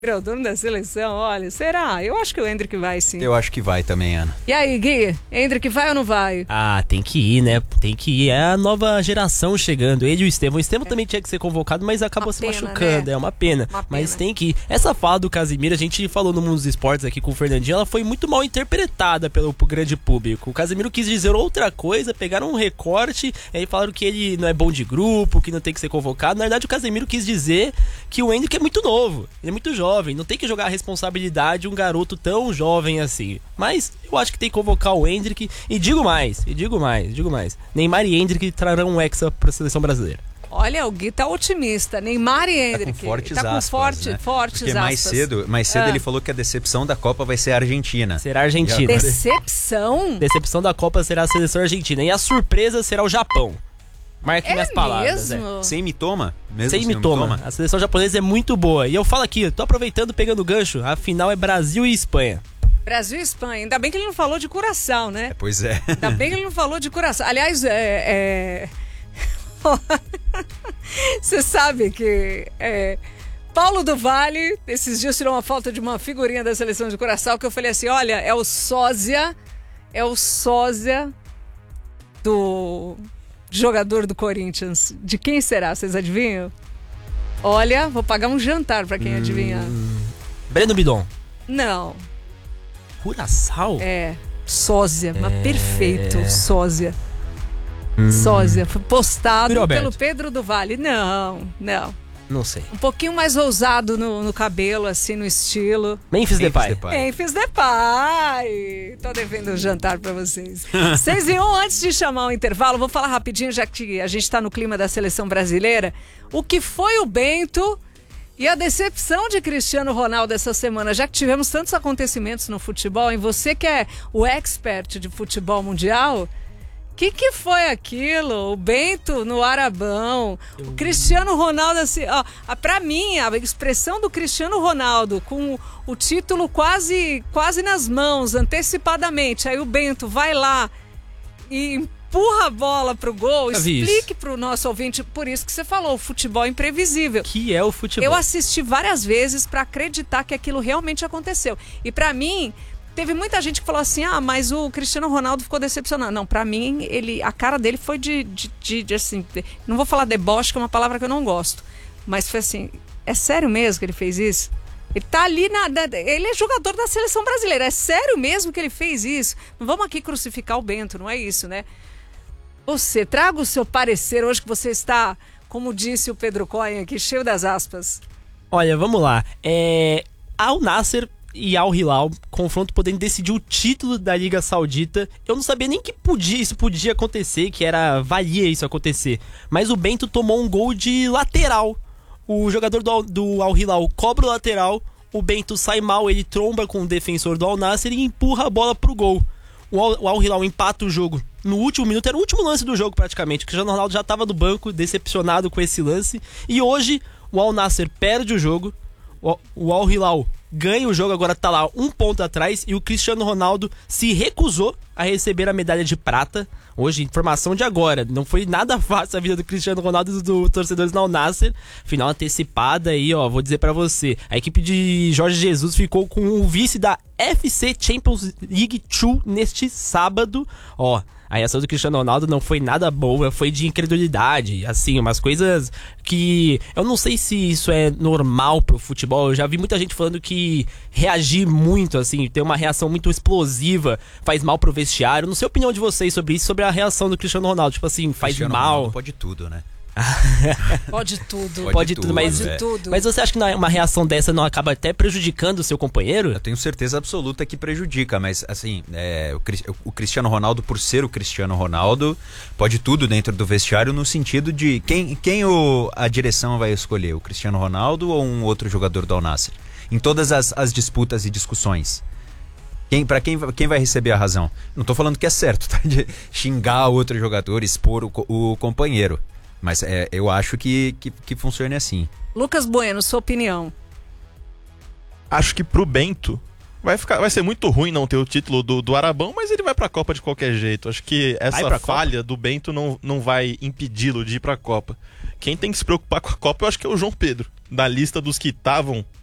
O dono da seleção, olha, será? Eu acho que o Endrick vai, sim. Eu acho que vai também, Ana. E aí, Gui? Endrick vai ou não vai? Ah, tem que ir, né? Tem que ir. É a nova geração chegando. Ele e o Estevão. O Estevão também tinha que ser convocado, mas acabou se machucando. Né? É uma pena. Mas tem que ir. Essa fala do Casemiro, a gente falou no Mundo dos Esportes aqui com o Fernandinho, ela foi muito mal interpretada pelo grande público. O Casemiro quis dizer outra coisa, pegaram um recorte, aí falaram que ele não é bom de grupo, que não tem que ser convocado. Na verdade, o Casemiro quis dizer que o Endrick é muito novo. Ele é muito jovem. Não tem que jogar a responsabilidade um garoto tão jovem assim. Mas eu acho que tem que convocar o Endrick. E digo mais. Neymar e Endrick trarão um hexa para a seleção brasileira. Olha, o Gui tá otimista. Neymar e Endrick. Tá com fortes tá com aspas, né? fortes Porque aspas. mais cedo ele falou que a decepção da Copa vai ser a Argentina. Será a Argentina. Decepção? Decepção da Copa será a seleção argentina. E a surpresa será o Japão. Marque minhas palavras. Sem mitoma? Sem mitoma. A seleção japonesa é muito boa. E eu falo aqui, tô aproveitando, pegando o gancho. A final é Brasil e Espanha. Brasil e Espanha. Ainda bem que ele não falou de Curaçao, né? Pois é. Ainda bem que ele não falou de Curaçao. Aliás, você sabe que Paulo do Vale, esses dias tirou uma foto de uma figurinha da seleção de Curaçao que eu falei assim, olha, é o sósia do jogador do Corinthians. De quem será? Vocês adivinham? Olha, vou pagar um jantar pra quem adivinhar. Breno Bidon. Não. Curaçao? Sósia, mas perfeito, sósia. Sósia, foi postado pelo Pedro do Vale. Não sei. Um pouquinho mais ousado no cabelo, assim, no estilo. Memphis Depay. Memphis Depay. Tô devendo um jantar pra vocês. 6:01, antes de chamar o intervalo, vou falar rapidinho, já que a gente tá no clima da seleção brasileira, o que foi o Bento e a decepção de Cristiano Ronaldo essa semana, já que tivemos tantos acontecimentos no futebol, e você que é o expert de futebol mundial... O que foi aquilo? O Bento no Arabão, o Cristiano Ronaldo assim, pra mim, a expressão do Cristiano Ronaldo com o título quase nas mãos, antecipadamente, aí o Bento vai lá e empurra a bola pro gol, explique pro nosso ouvinte, por isso que você falou, o futebol imprevisível. Que é o futebol. Eu assisti várias vezes pra acreditar que aquilo realmente aconteceu. E pra mim... Teve muita gente que falou assim, mas o Cristiano Ronaldo ficou decepcionado. Não, pra mim, a cara dele foi de assim, não vou falar deboche, que é uma palavra que eu não gosto, mas foi assim, é sério mesmo que ele fez isso? Ele tá ali, ele é jogador da seleção brasileira, é sério mesmo que ele fez isso? Não vamos aqui crucificar o Bento, não é isso, né? Você, traga o seu parecer hoje que você está, como disse o Pedro Cohen aqui, cheio das aspas. Olha, vamos lá, Al Nassr e Al Hilal, confronto podendo decidir o título da Liga Saudita. Eu não sabia nem que isso podia acontecer, valia isso acontecer. Mas o Bento tomou um gol de lateral. O jogador do Al Hilal cobra o lateral, o Bento sai mal, ele tromba com o defensor do Al Nassr e empurra a bola pro gol. O Al Hilal empata o jogo no último minuto, era o último lance do jogo praticamente. O Cristiano Ronaldo já estava no banco, decepcionado com esse lance. E hoje o Al Nassr perde o jogo, o Al Hilal ganha o jogo, agora tá lá um ponto atrás, e o Cristiano Ronaldo se recusou a receber a medalha de prata. Hoje, informação de agora, não foi nada fácil a vida do Cristiano Ronaldo e dos torcedores do Al Nassr. Final antecipada aí, vou dizer pra você, a equipe de Jorge Jesus ficou com o vice da FC Champions League 2 neste sábado. A reação do Cristiano Ronaldo não foi nada boa, foi de incredulidade, assim, umas coisas que eu não sei se isso é normal pro futebol. Eu já vi muita gente falando que reagir muito, assim, ter uma reação muito explosiva faz mal pro vestiário. Não sei a opinião de vocês sobre isso, sobre a reação do Cristiano Ronaldo, tipo assim, faz Cristiano mal. Ronaldo pode tudo, né? Pode tudo. Mas você acha que uma reação dessa não acaba até prejudicando o seu companheiro? Eu tenho certeza absoluta que prejudica, mas assim, o Cristiano Ronaldo, por ser o Cristiano Ronaldo, pode tudo dentro do vestiário, no sentido de quem a direção vai escolher, o Cristiano Ronaldo ou um outro jogador do Al Nassr? Em todas as disputas e discussões. Quem vai receber a razão? Não tô falando que é certo, tá? De xingar outro jogador, expor o companheiro. Mas eu acho que funcione assim. Lucas Bueno, sua opinião? Acho que pro Bento vai ser muito ruim não ter o título do Arabão, mas ele vai pra Copa de qualquer jeito. Acho que essa falha do Bento não vai impedi-lo de ir pra Copa. Quem tem que se preocupar com a Copa, eu acho que é o João Pedro. Da lista dos que estavam